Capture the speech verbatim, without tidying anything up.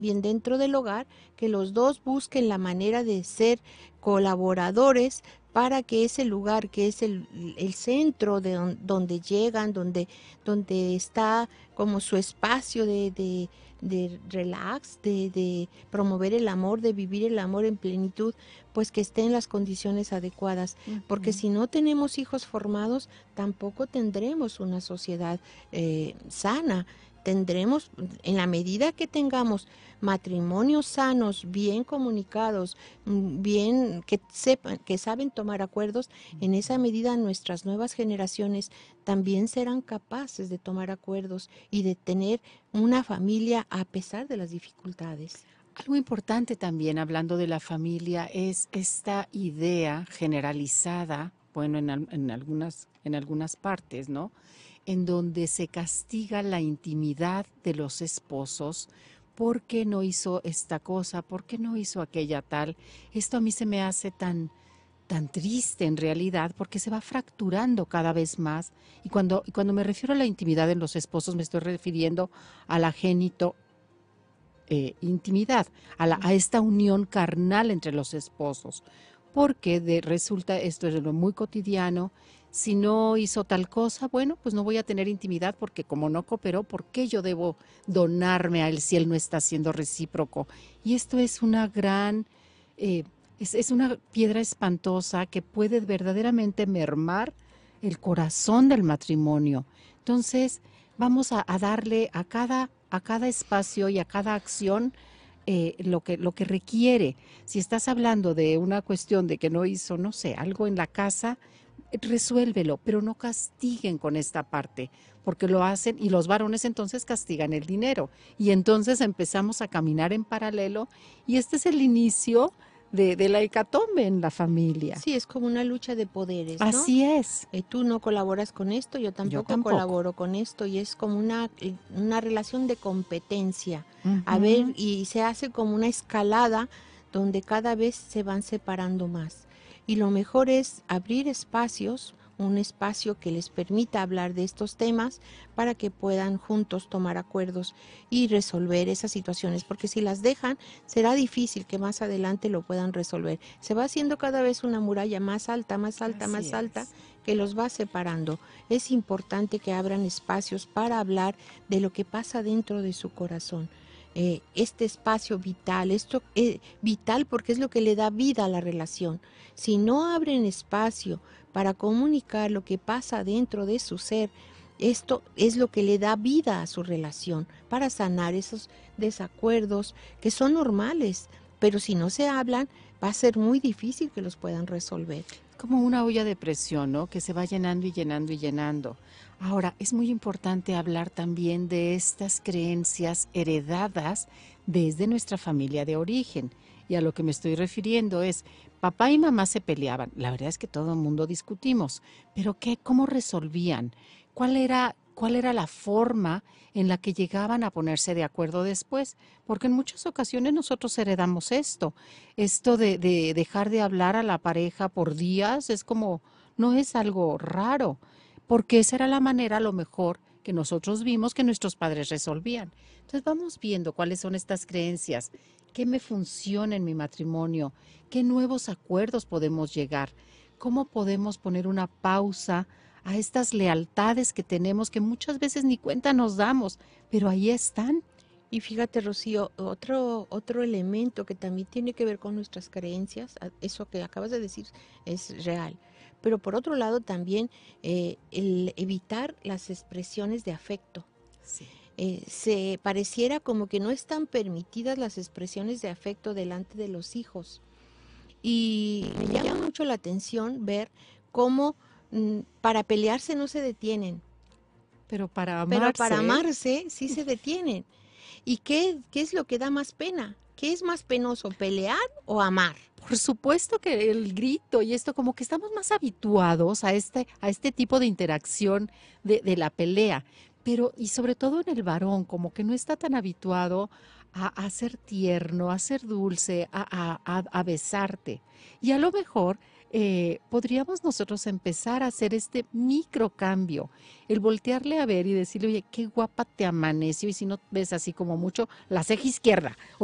bien dentro del hogar, que los dos busquen la manera de ser colaboradores para que ese lugar, que es el, el centro de don, donde llegan, donde, donde está como su espacio de, de, de relax, de, de promover el amor, de vivir el amor en plenitud, pues que esté en las condiciones adecuadas. Uh-huh. Porque si no tenemos hijos formados, tampoco tendremos una sociedad eh, sana. Tendremos, en la medida que tengamos matrimonios sanos, bien comunicados, bien que sepan, que saben tomar acuerdos, en esa medida nuestras nuevas generaciones también serán capaces de tomar acuerdos y de tener una familia a pesar de las dificultades. Algo importante también, hablando de la familia, es esta idea generalizada, bueno, en, en, algunas, en algunas partes, ¿no?, en donde se castiga la intimidad de los esposos. ¿Por qué no hizo esta cosa? ¿Por qué no hizo aquella tal? Esto a mí se me hace tan, tan triste en realidad, porque se va fracturando cada vez más. Y cuando, y cuando me refiero a la intimidad en los esposos, me estoy refiriendo a la génito eh, intimidad, a, la, a esta unión carnal entre los esposos. Porque de, resulta, esto es lo muy cotidiano. Si no hizo tal cosa, bueno, pues no voy a tener intimidad porque como no cooperó, ¿por qué yo debo donarme a él si él no está siendo recíproco? Y esto es una gran, eh, es, es una piedra espantosa que puede verdaderamente mermar el corazón del matrimonio. Entonces, vamos a, a darle a cada, a cada espacio y a cada acción Eh, lo que, lo que requiere. Si estás hablando de una cuestión de que no hizo, no sé, algo en la casa, resuélvelo, pero no castiguen con esta parte, porque lo hacen y los varones entonces castigan el dinero y entonces empezamos a caminar en paralelo y este es el inicio de, de la hecatombe en la familia. Sí, es como una lucha de poderes, ¿no? Así es. Eh, tú no colaboras con esto, yo tampoco, yo tampoco colaboro con esto y es como una, una relación de competencia. Uh-huh. A ver, y se hace como una escalada donde cada vez se van separando más. Y lo mejor es abrir espacios, un espacio que les permita hablar de estos temas para que puedan juntos tomar acuerdos y resolver esas situaciones, porque si las dejan, será difícil que más adelante lo puedan resolver. Se va haciendo cada vez una muralla más alta, más alta, Así más es. alta, que los va separando. Es importante que abran espacios para hablar de lo que pasa dentro de su corazón. Eh, este espacio vital, esto es vital porque es lo que le da vida a la relación. Si no abren espacio para comunicar lo que pasa dentro de su ser, esto es lo que le da vida a su relación, para sanar esos desacuerdos que son normales, pero si no se hablan, va a ser muy difícil que los puedan resolver. Como una olla de presión, ¿no?, que se va llenando y llenando y llenando. Ahora, es muy importante hablar también de estas creencias heredadas desde nuestra familia de origen. Y a lo que me estoy refiriendo es, papá y mamá se peleaban. La verdad es que todo el mundo discutimos. ¿Pero qué? ¿Cómo resolvían? ¿Cuál era, cuál era la forma en la que llegaban a ponerse de acuerdo después? Porque en muchas ocasiones nosotros heredamos esto. Esto de, de dejar de hablar a la pareja por días es como, no es algo raro. Porque esa era la manera, a lo mejor, que nosotros vimos que nuestros padres resolvían. Entonces vamos viendo cuáles son estas creencias, qué me funciona en mi matrimonio, qué nuevos acuerdos podemos llegar, cómo podemos poner una pausa a estas lealtades que tenemos, que muchas veces ni cuenta nos damos, pero ahí están. Y fíjate, Rocío, otro, otro elemento que también tiene que ver con nuestras creencias, eso que acabas de decir es real. Pero por otro lado también eh, el evitar las expresiones de afecto. Sí. Eh, se pareciera como que no están permitidas las expresiones de afecto delante de los hijos. Y me llama mucho la atención ver cómo mm, para pelearse no se detienen. Pero para amarse, Pero para amarse sí se detienen. ¿Y qué, qué es lo que da más pena? ¿Qué es más penoso, pelear o amar? Por supuesto que el grito y esto, como que estamos más habituados a este, a este tipo de interacción de, de la pelea, pero y sobre todo en el varón, como que no está tan habituado a, a ser tierno, a ser dulce, a, a, a besarte. Y a lo mejor eh, podríamos nosotros empezar a hacer este microcambio, el voltearle a ver y decirle, oye, qué guapa te amaneció, y si no ves así como mucho, la ceja izquierda.